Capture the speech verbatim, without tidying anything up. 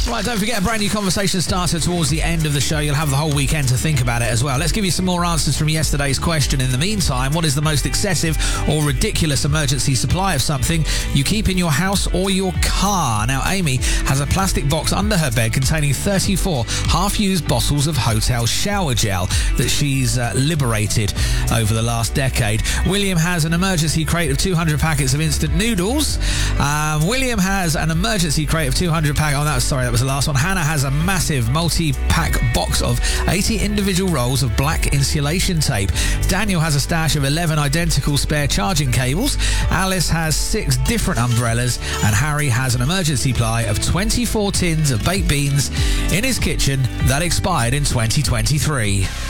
Right, don't forget a brand new conversation starter towards the end of the show. You'll have the whole weekend to think about it as well. Let's give you some more answers from yesterday's question. In the meantime, what is the most excessive or ridiculous emergency supply of something you keep in your house or your car? Now, Amy has a plastic box under her bed containing thirty-four half-used bottles of hotel shower gel that she's uh, liberated over the last decade. William has an emergency crate of two hundred packets of instant noodles. Um, William has an emergency crate of two hundred packets. Oh, that was, sorry, that was the last one. Hannah has a massive multi-pack box of eighty individual rolls of black insulation tape. Daniel has a stash of eleven identical spare charging cables. Alice has six different umbrellas. And Harry has an emergency supply of twenty-four tins of baked beans in his kitchen that expired in twenty twenty-three.